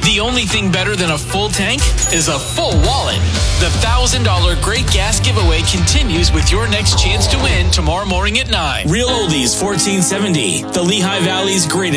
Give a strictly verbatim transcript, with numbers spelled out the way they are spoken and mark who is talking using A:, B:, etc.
A: The only thing better than a full tank is a full wallet. The one thousand dollars Great Gas Giveaway continues with your next chance to win tomorrow morning at nine.
B: Real Oldies fourteen seventy, the Lehigh Valley's greatest